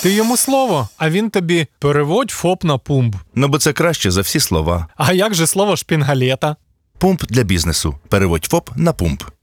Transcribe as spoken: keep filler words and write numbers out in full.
Ти йому слово, а він тобі переводь ФОП на пумп. Ну, бо це краще за всі слова. А як же слово шпінгалета? Пумп для бізнесу. Переводь ФОП на пумп.